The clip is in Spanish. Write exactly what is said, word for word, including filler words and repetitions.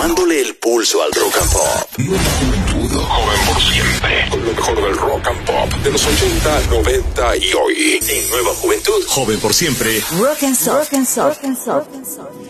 tomándole el pulso al rock and pop. Nueva juventud, joven por siempre. Con lo mejor del rock and pop de los ochenta, noventa y hoy. En Nueva Juventud, joven por siempre. Rock and Soul. Rock and Soul. Rock and Soul.